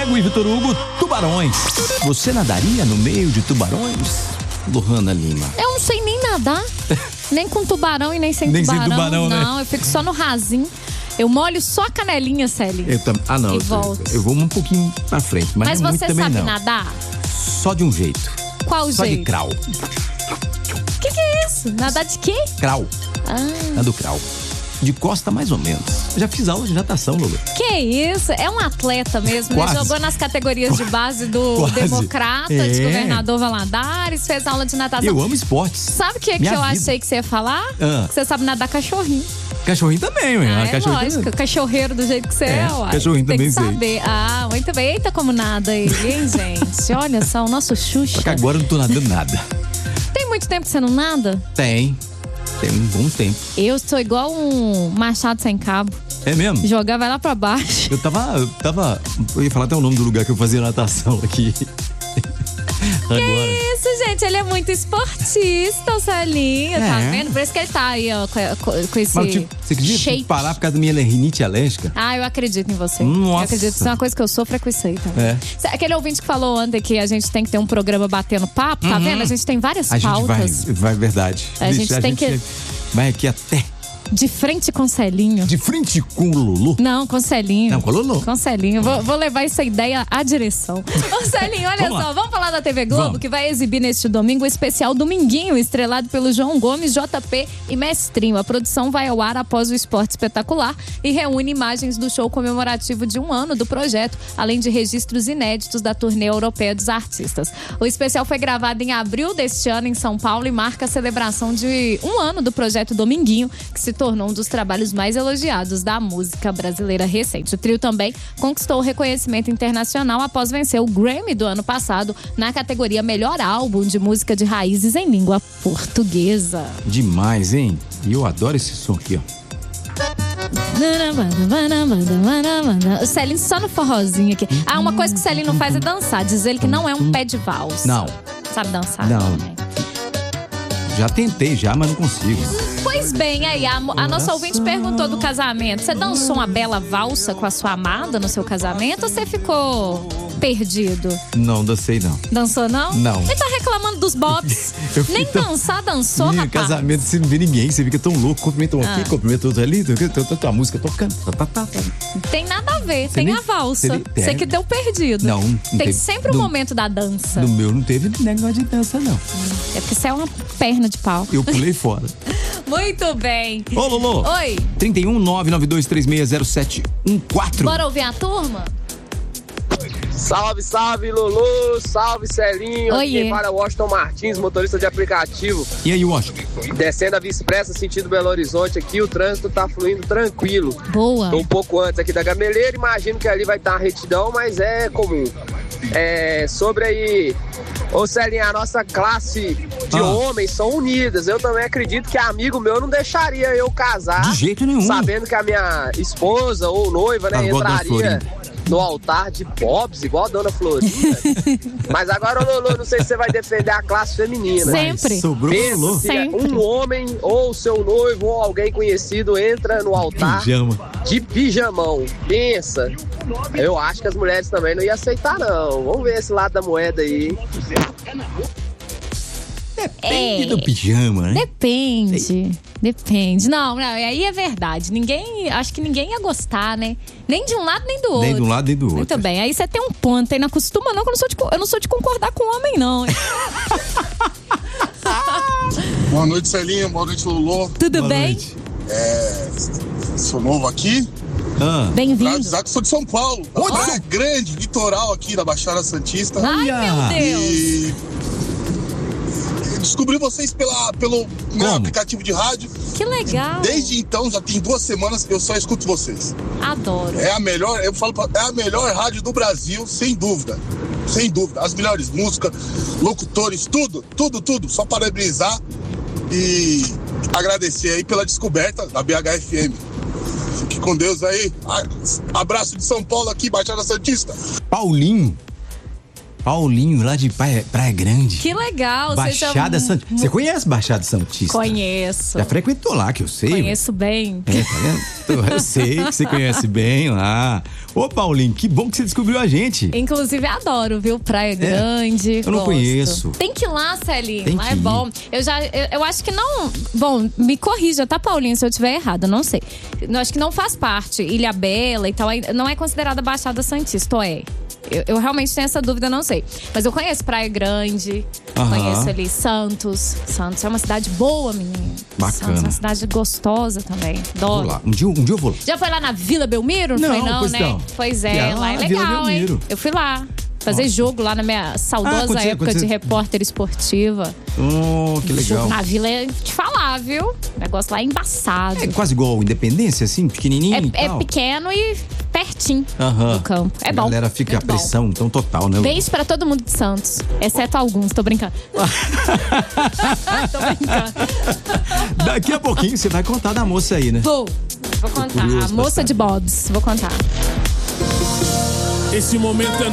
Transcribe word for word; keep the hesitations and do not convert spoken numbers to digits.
Diego e Vitor Hugo, tubarões. Você nadaria no meio de tubarões? Lohana Lima. Eu não sei nem nadar. Nem com tubarão e nem sem nem tubarão. Sem tubarão, não, né? Eu fico só no rasinho. Eu molho só a canelinha, Célia. Eu tam... Ah, não. E Eu, volto. eu vou um pouquinho pra frente. Mas, mas não você muito sabe também, não. nadar? Só de um jeito. Qual só jeito? Só de crawl. O que, que é isso? Nadar de quê? Crawl. Ah. Nado crawl. De costa, mais ou menos. Eu já fiz aula de natação, Lulu. Que isso? É um atleta mesmo. Ele jogou nas categorias de base do Quase. Democrata, é. de Governador Valadares, fez aula de natação. Eu amo esportes. Sabe o que, que eu vida. achei que você ia falar? Ah. Que você sabe nadar cachorrinho. Cachorrinho também, ué. Ah, é cachorrinho lógico, também. Cachorreiro do jeito que você é, é uai. Cachorrinho Tem também que sei. saber. Ah, muito bem. Eita, como nada ele, hein, gente? Olha só, o nosso Xuxa. Só que agora eu não tô nadando nada. Tem muito tempo que você não nada? Tem. Tem um bom tempo. Eu sou igual um machado sem cabo. É mesmo? Jogar vai lá pra baixo. Eu tava, eu tava... Eu ia falar até o nome do lugar que eu fazia natação aqui. Agora. Que isso, gente? Ele é muito esportista, o Celinho, é. tá vendo? Por isso que ele tá aí, ó, com, com esse Mas, tipo, você acredita shape. que parar por causa da minha rinite alérgica? Ah, eu acredito em você. Nossa. Eu acredito. Isso é uma coisa que eu sofro é com isso aí também. É. Aquele ouvinte que falou ontem que a gente tem que ter um programa batendo papo, tá uhum. vendo? A gente tem várias a pautas. Gente vai, vai, verdade. A Deixa, gente a tem gente que... vai aqui até... De frente com o Celinho. De frente com o Lulu? Não, com o Celinho. Não, com o Lulu. Com o Celinho. Vou, vou levar essa ideia à direção. Ô, Celinho, olha vamos só. Lá. Vamos falar da T V Globo, vamos. que vai exibir neste domingo o especial Dominguinho, estrelado pelo João Gomes, J P e Mestrinho. A produção vai ao ar após o Esporte Espetacular e reúne imagens do show comemorativo de um ano do projeto, além de registros inéditos da turnê europeia dos artistas. O especial foi gravado em abril deste ano em São Paulo e marca a celebração de um ano do projeto Dominguinho, que se tornou um dos trabalhos mais elogiados da música brasileira recente. O trio também conquistou o reconhecimento internacional após vencer o Grammy do ano passado na categoria Melhor Álbum de Música de Raízes em Língua Portuguesa. Demais, hein? E eu adoro esse som aqui, ó. O Celinho só no forrozinho aqui. Ah, uma coisa que o Celinho não faz é dançar. Diz ele que não é um pé de valsa. Não. Sabe dançar? Não. Também. Já tentei já, mas não consigo. Pois bem, aí a, a nossa ouvinte perguntou do casamento. Você dançou uma bela valsa com a sua amada no seu casamento ou você ficou perdido? Não, dancei não. Dançou não? Não. Ele tá reclamando dos bobs. Nem tão... dançar, dançou, Menino, rapaz. casamento você não vê ninguém, você fica tão louco. Cumprimenta um Ah. aqui, cumprimenta outro ali, tem a música tocando. Tá, tá, tá. Tem nada a ver, Você tem nem- a valsa. você nem- Você que deu perdido. Não, não Tem teve. sempre o No- momento da dança. No meu não teve negócio de dança, não. É porque você é uma perna de pau. Eu pulei fora. Muito bem. Ô, Lolo. Oi. trinta e um, nove nove dois três seis zero sete um quatro. Bora ouvir a turma? Salve, salve, Lulu, salve, Celinho. Oiê. Aqui quem fala é Washington Martins, motorista de aplicativo. E aí, Washington? Descendo a Via Expressa, sentido Belo Horizonte aqui, o trânsito tá fluindo tranquilo. Boa. Tô um pouco antes aqui da Gameleira, imagino que ali vai estar uma retidão, mas é comum. É, sobre aí, ô Celinho, a nossa classe de Ah. homens são unidas. Eu também acredito que amigo meu não deixaria eu casar. De jeito nenhum. Sabendo que a minha esposa ou noiva, né, Ah, igual a Dona entraria Florinda. no altar de bobs, igual a Dona Florinda. Mas agora, Lulu, não sei se você vai defender a classe feminina. Sempre. Sobrou Pensa Lolo. se Sempre. um homem ou seu noivo ou alguém conhecido entra no altar Pijama. de pijamão. Pensa. Eu acho que as mulheres também não iam aceitar, não. Vamos ver esse lado da moeda aí. Depende É. do pijama, né? Depende. Depende. Não, não, aí é verdade. Ninguém, acho que ninguém ia gostar, né? Nem de um lado, nem do outro. Nem de um lado, nem do outro. Muito bem. Aí você tem um ponto aí, não acostuma não, que eu não sou de, co- eu não sou de concordar com homem, não. Boa noite, Celinho. Boa noite, Lulu. Tudo Boa bem? noite. É, sou novo aqui. Ah. Pra Bem-vindo. avisar que sou de São Paulo. Onde? Praia Grande, litoral aqui da Baixada Santista. Ai, Olha. meu Deus. E descobri vocês pela, pelo meu Como? aplicativo de rádio. Que legal. Desde então, já tem duas semanas que eu só escuto vocês. Adoro. É a melhor, eu falo, pra- é a melhor rádio do Brasil, sem dúvida. Sem dúvida. As melhores músicas, locutores, tudo, tudo, tudo. Só parabenizar e agradecer aí pela descoberta da B H F M. Fique com Deus aí. Abraço de São Paulo aqui, Baixada Santista. Paulinho. Paulinho, lá de Praia, Praia Grande. Que legal. Baixada Santista. Você conhece Baixada Santista? Conheço. Já frequentou lá, que eu sei. Conheço bem. É, tá vendo? Eu sei que você conhece bem lá. Ô, Paulinho, que bom que você descobriu a gente. Inclusive, adoro, viu? Praia Grande. Eu não gosto. conheço. Tem que ir lá, Celinho. Tem lá que é ir. bom. Eu já, eu, eu acho que não. Bom, me corrija, tá, Paulinho, se eu estiver errada, não sei. Eu acho que não faz parte. Ilha Bela e tal, não é considerada Baixada Santista, ou é? Eu, eu realmente tenho essa dúvida, não sei. Mas eu conheço Praia Grande, Aham. conheço ali Santos. Santos é uma cidade boa, menino. Bacana. Santos é uma cidade gostosa também. Vou Adoro. lá. Um dia, um dia eu vou lá. Já foi lá na Vila Belmiro? Não, Não, foi não, pois né? não. Pois é, Ah, lá é Vila legal, hein? Belmiro. Eu fui lá. Fazer jogo lá na minha saudosa Ah, acontecia- época de acontecia- repórter esportiva. Oh, que legal. Jogo na Vila é te falar, viu? O negócio lá é embaçado. É quase igual Independência, assim, pequenininho e É, é tal. pequeno e pertinho Aham. do campo. É A bom. galera fica a Muito bom. pressão, então total, né? Beijo pra todo mundo de Santos, exceto alguns, tô brincando. Tô brincando. Daqui a pouquinho você vai contar da moça aí, né? Vou, vou contar. curioso A pra moça saber. de Bob's, vou contar. Esse momento é